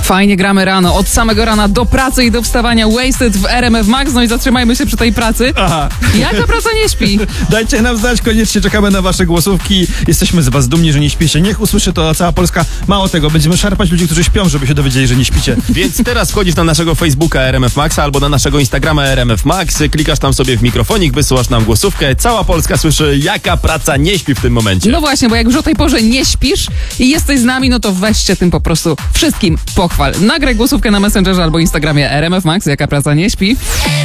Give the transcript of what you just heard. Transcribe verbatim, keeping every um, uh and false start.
Fajnie gramy rano, od samego rana do pracy i do wstawania. Wasted w R M F Max, no i zatrzymajmy się przy tej pracy. Aha. Jaka praca nie śpi? Dajcie nam znać, koniecznie czekamy na wasze głosówki. Jesteśmy z was dumni, że nie śpicie. Niech usłyszy to cała Polska. Mało tego, będziemy szarpać ludzi, którzy śpią, żeby się dowiedzieli, że nie śpicie. Więc teraz wchodzisz na naszego Facebooka R M F Maxa albo na naszego Instagrama R M F Max, klikasz tam sobie w mikrofonik, wysyłasz nam głosówkę. Cała Polska słyszy, jaka praca nie śpi w tym momencie. No właśnie, bo jak już o tej porze nie śpisz i jesteś z nami, no to weź się tym po prostu wszystkim pochwal. Nagraj głosówkę na Messengerze albo Instagramie R M F Max, jaka praca nie śpi.